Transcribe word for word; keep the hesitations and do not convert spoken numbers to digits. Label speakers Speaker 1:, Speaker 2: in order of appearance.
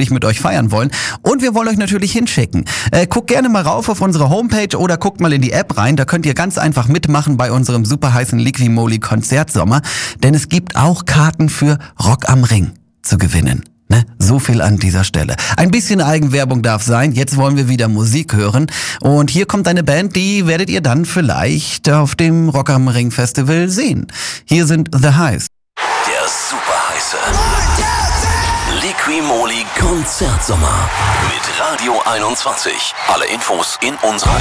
Speaker 1: natürlich mit euch feiern wollen. Und wir wollen euch natürlich hinschicken. Äh, guckt gerne mal rauf auf unsere Homepage oder guckt mal in die App rein. Da könnt ihr ganz einfach mitmachen bei unserem super heißen Liqui-Moly Konzertsommer. Denn es gibt auch Karten für Rock am Ring zu gewinnen. Ne? So viel an dieser Stelle. Ein bisschen Eigenwerbung darf sein. Jetzt wollen wir wieder Musik hören. Und hier kommt eine Band, die werdet ihr dann vielleicht auf dem Rock am Ring Festival sehen. Hier sind The Highs.
Speaker 2: Der super heiße Liqui-Moly Konzertsommer mit Radio einundzwanzig. Alle Infos in unserer